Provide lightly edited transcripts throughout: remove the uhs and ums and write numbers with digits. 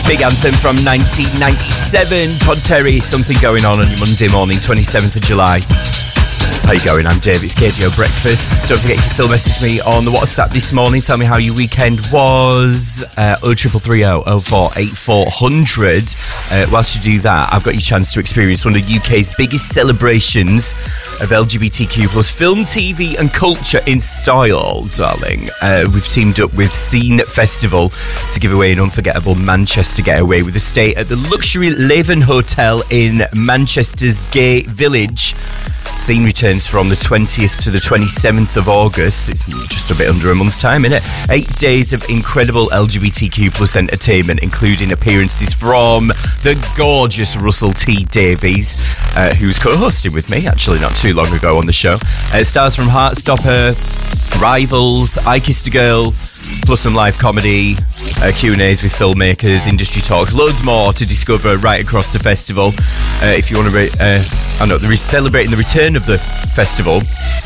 Big anthem from 1997. Todd Terry, Something Going On your Monday morning, 27th of July. How you going? I'm Dave, it's KDO Breakfast. Don't forget you can still message me on the WhatsApp this morning. Tell me how your weekend was. 0330 0484 100. Whilst you do that, I've got your chance to experience one of the UK's biggest celebrations of LGBTQ plus film, TV and culture in style, darling. We've teamed up with Scene Festival to give away an unforgettable Manchester getaway with a stay at the luxury Leven Hotel in Manchester's Gay Village. Scene returns from the 20th to the 27th of August. It's just a bit under a month's time, isn't it? 8 days of incredible LGBTQ plus entertainment, including appearances from the gorgeous Russell T Davies, who's co-hosting with me, actually, not too long ago on the show. Stars from Heartstopper, Rivals, I Kissed a Girl, plus some live comedy, Q&As with filmmakers, industry talk, loads more to discover right across the festival. If you want to they're celebrating the return of the festival,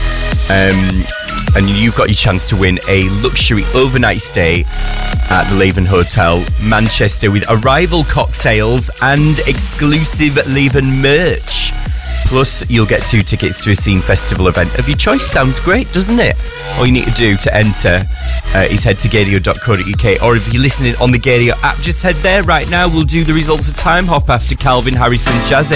and you've got your chance to win a luxury overnight stay at the Leven Hotel, Manchester, with arrival cocktails and exclusive Leven merch. Plus, you'll get 2 tickets to a Scene Festival event of your choice. Sounds great, doesn't it? All you need to do to enter is head to gadio.co.uk, or if you're listening on the Gadio app, just head there right now. We'll do the results of Time Hop after Calvin Harris and Jazzy.